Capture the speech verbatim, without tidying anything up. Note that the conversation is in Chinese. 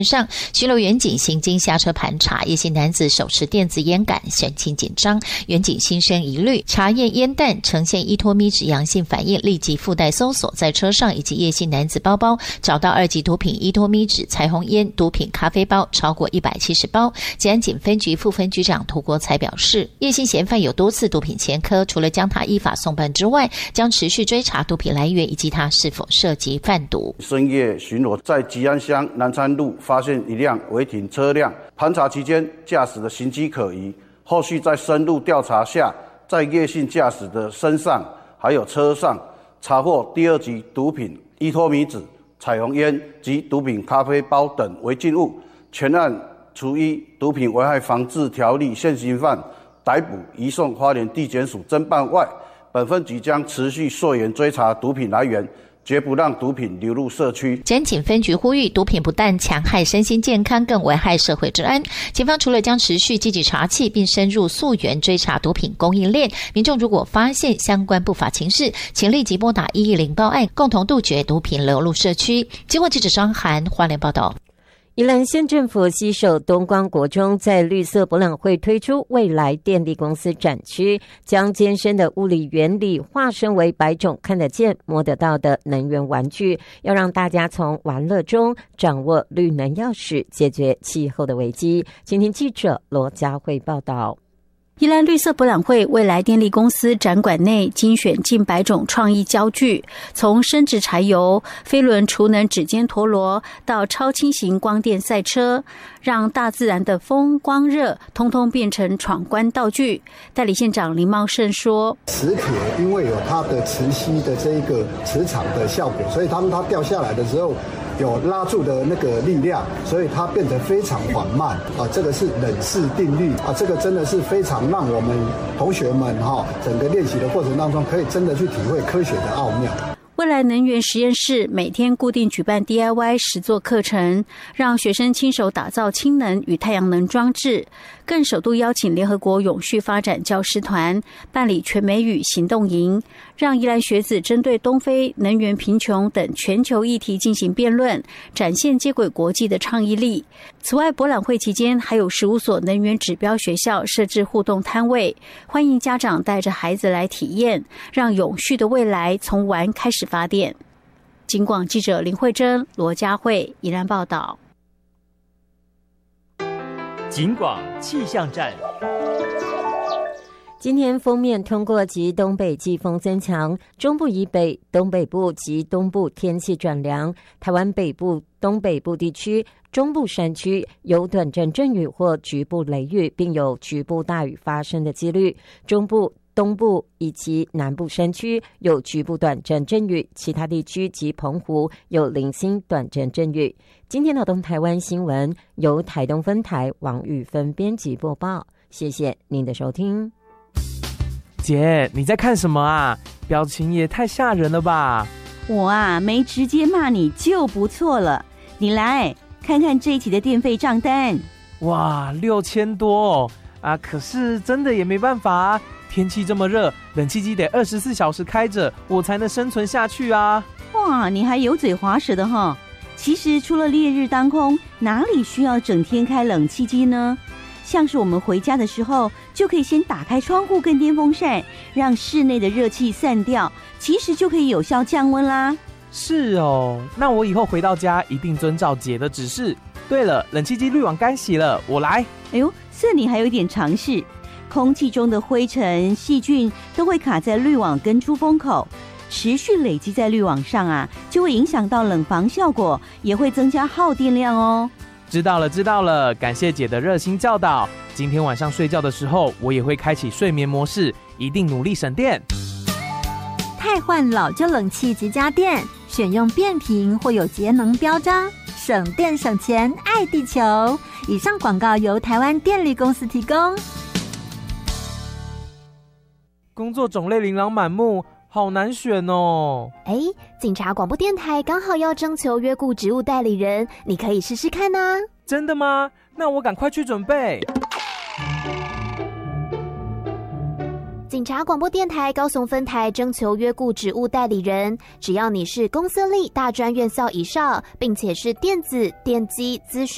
上，巡逻员警行经下车盘查，叶姓男子手持电子烟杆，神情紧张，员警心生疑虑，查验烟弹呈现依托咪酯阳性反应，立即附带搜索，在车上以及叶姓男子包包找到二级毒品依托咪酯、彩虹烟、毒品咖啡包超过一百七十包。检安警分局副分局长涂国才表示，叶姓嫌犯有多次毒品前科，除了将他依法送办之外，将持续追查毒品来源以及他是否涉及贩毒。 深夜巡逻，在吉安乡南参路发现一辆违停车辆，盘查期间驾驶的行迹可疑，后续在深入调查下，在叶姓驾驶的身上还有车上查获第二级毒品依托咪酯、彩虹烟及毒品咖啡包等违禁物，全案除依毒品危害防治条例现行犯逮捕，移送花莲地检署侦办外，本分局将持续溯源追查毒品来源，绝不让毒品流入社区。 检警分局呼吁，毒品不但强害身心健康，更危害社会治安。警方除了将持续积极查缉，并深入溯源追查毒品供应链，民众如果发现相关不法情事，请立即拨打一一零报案，共同杜绝毒品流入社区。经过记者张涵花莲报道。 宜兰县政府携手东光国中，在绿色博览会推出未来电力公司展区，将艰深的物理原理化身为百种看得见摸得到的能源玩具，要让大家从玩乐中掌握绿能钥匙，解决气候的危机。今天记者罗佳慧报道。 宜兰绿色博览会未来电力公司展馆内精选近百种创意教具，从生质柴油、飞轮储能指尖陀螺到超轻型光电赛车，让大自然的风光热通通变成闯关道具。代理县长林茂盛说， 磁铁因为有它的磁吸的这一个磁场的效果，所以当它掉下来的时候有拉住的那个力量，所以它变得非常缓慢啊，这个是冷氏定律啊，这个真的是非常让我们同学们哈，整个练习的过程当中，可以真的去体会科学的奥妙。 未来能源实验室每天固定举办 D I Y 实作课程，让学生亲手打造氢能与太阳能装置，更首度邀请联合国永续发展教师团办理全美语行动营，让宜兰学子针对东非、能源贫穷等全球议题进行辩论，展现接轨国际的倡议力。此外，博览会期间还有十五所能源指标学校设置互动摊位，欢迎家长带着孩子来体验，让永续的未来从玩开始发电。警广记者林慧珍、罗佳慧宜兰报道。 警广气象站。 今天锋面通过及东北季风增强，中部以北、东北部及东部天气转凉，台湾北部、东北部地区、中部山区有短暂阵雨或局部雷雨，并有局部大雨发生的几率。中部、东部以及南部山区有局部短暂阵雨，其他地区及澎湖有零星短暂阵雨。今天的东台湾新闻由台东分台王玉芬编辑播报，谢谢您的收听。 姐，你在看什么啊？表情也太吓人了吧！ 我啊，没直接骂你就不错了。你来看看这一期的电费账单。 哇，六千多哦！啊，可是真的也没办法啊，天气这么热，冷气机得二十四小时开着，我才能生存下去啊！ 哇，你还油嘴滑舌的哈！其实除了烈日当空，哪里需要整天开冷气机呢？像是我们回家的时候，就可以先打开窗户跟电风扇，让室内的热气散掉，其实就可以有效降温啦。 是哦，那我以后回到家一定遵照姐的指示。对了，冷气机滤网该洗了，我来。 哎呦，这你还有一点常识。空气中的灰尘、细菌都会卡在滤网跟出风口，持续累积在滤网上啊，就会影响到冷房效果，也会增加耗电量哦。 知道了知道了，感谢姐的热心教导。今天晚上睡觉的时候，我也会开启睡眠模式，一定努力省电。 汰换老旧冷气及家电，选用变频或有节能标章，省电省钱爱地球。以上广告由台湾电力公司提供。 工作种类琳琅满目，好难选哦。 哎，警察广播电台刚好要征求约雇职务代理人，你可以试试看啊。 真的吗？那我赶快去准备。 警察广播电台高雄分台征求约雇职务代理人，只要你是公司立大专院校以上，并且是电子、电机、资讯